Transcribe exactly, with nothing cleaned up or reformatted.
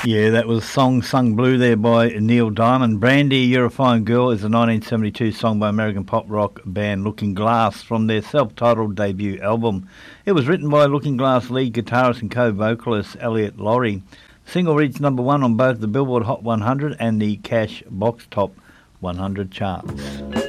Yeah, that was a song sung blue there by Neil Diamond. Brandy, You're a Fine Girl is a nineteen seventy-two song by American pop rock band Looking Glass from their self-titled debut album. It was written by Looking Glass lead guitarist and co-vocalist Elliot Laurie. The single reached number one on both the Billboard Hot one hundred and the Cash Box Top one hundred charts.